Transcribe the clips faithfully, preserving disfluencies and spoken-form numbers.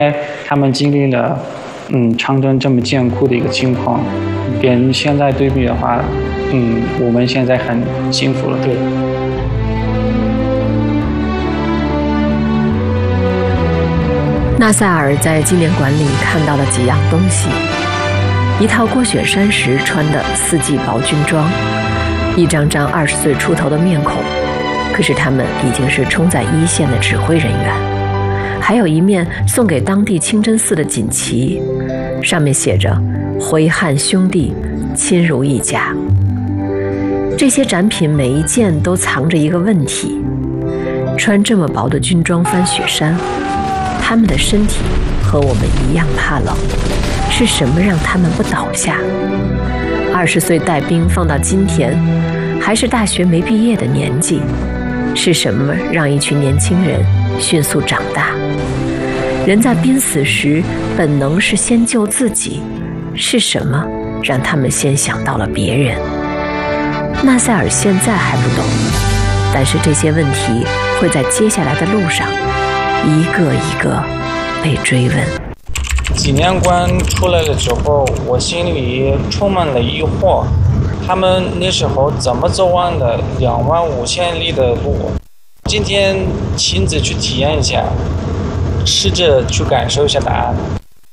他们经历了嗯长征这么艰苦的一个情况，跟现在对比的话，嗯，我们现在很幸福了。对。 纳赛尔在纪念馆里看到了几样东西：一套过雪山时穿的四季薄军装，一张张二十岁出头的面孔，可是他们已经是冲在一线的指挥人员。还有一面送给当地清真寺的锦旗，上面写着“回汉兄弟，亲如一家”。这些展品每一件都藏着一个问题：穿这么薄的军装翻雪山，他们的身体和我们一样怕冷，是什么让他们不倒下？二十岁带兵放到今天，还是大学没毕业的年纪，是什么让一群年轻人迅速长大？人在濒死时，本能是先救自己，是什么让他们先想到了别人？纳赛尔现在还不懂，但是这些问题会在接下来的路上一个一个被追问。 纪念馆出来了之后，我心里充满了疑惑，他们那时候怎么走完的两万五千里的路？今天亲自去体验一下，试着去感受一下答案。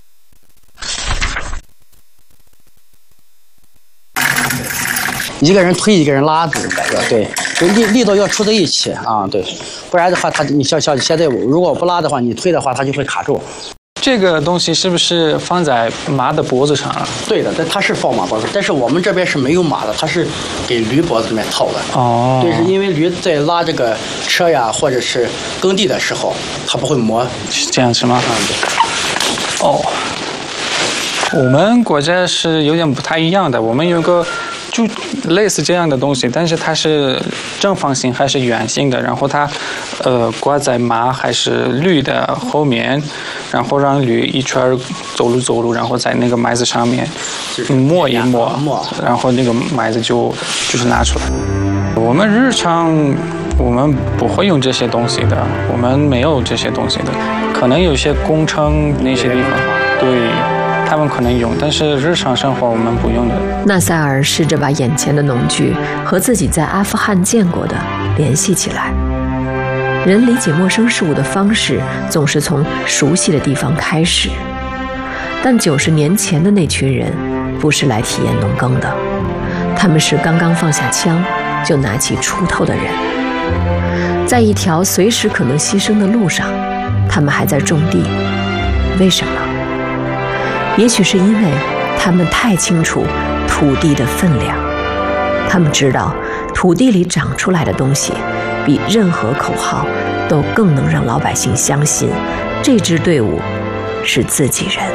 一个人推，一个人拉住，对，力力度要处在一起啊，对，不然的话，他你像像现在如果不拉的话，你推的话，它就会卡住。 这个东西是不是放在马的脖子上啊？ 对的，但它是放马脖子，但是我们这边是没有马的，它是给驴脖子里面套的。 哦， 对，是因为驴在拉这个车呀，或者是耕地的时候，它不会磨。 是这样是吗？ 嗯，对。 哦，我们国家是有点不太一样的，我们有个就类似这样的东西，但是它是正方形还是圆形的，然后它呃挂在马还是驴的后面，然后让驴一圈走路走路，然后在那个麦子上面磨一磨，然后那个麦子就就是拿出来。我们日常我们不会用这些东西的，我们没有这些东西的，可能有些工程那些地方对。他们可能用，但是日常生活我们不用的。 纳赛尔试着把眼前的农具和自己在阿富汗见过的联系起来。人理解陌生事物的方式总是从熟悉的地方开始，但九十年前的那群人不是来体验农耕的，他们是刚刚放下枪就拿起锄头的人。在一条随时可能牺牲的路上，他们还在种地。为什么？也许是因为他们太清楚土地的分量，他们知道土地里长出来的东西比任何口号都更能让老百姓相信这支队伍是自己人。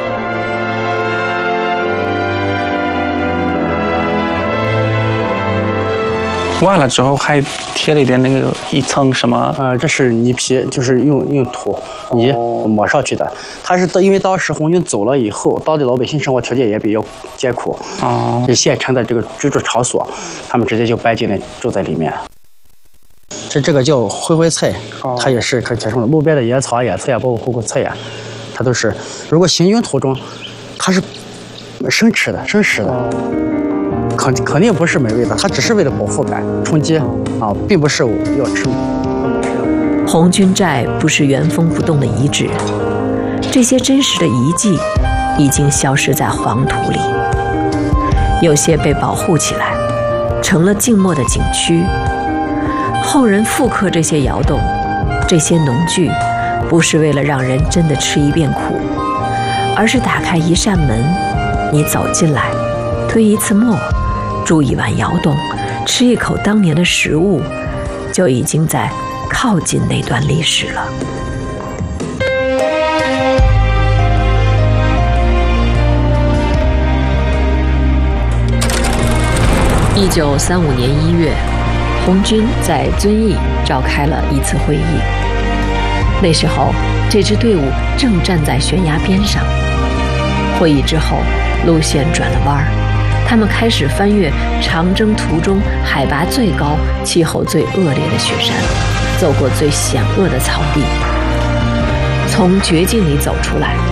挖了之后还贴了一点那个一层什么？ 呃，这是泥皮，就是用用土泥抹上去的。它是因为当时红军走了以后，当地老百姓生活条件也比较艰苦， 哦， 这县城的这个居住场所，他们直接就搬进来住在里面。这这个叫灰灰菜，它也是可采用的。路边的野草、野菜啊，包括胡胡菜呀，它都是。如果行军途中，它是生吃的，生食的。肯肯定不是美味的，它只是为了饱腹感充饥啊，并不是要吃。 红军寨不是原封不动的遗址，这些真实的遗迹已经消失在黄土里，有些被保护起来，成了静默的景区。后人复刻这些窑洞，这些农具，不是为了让人真的吃一遍苦，而是打开一扇门，你走进来，推一次磨，住一晚窑洞，吃一口当年的食物，就已经在靠近那段历史了。一九三五年一月，红军在遵义召开了一次会议。那时候，这支队伍正站在悬崖边上。会议之后，路线转了弯儿。他们开始翻越长征途中海拔最高、气候最恶劣的雪山，走过最险恶的草地，从绝境里走出来，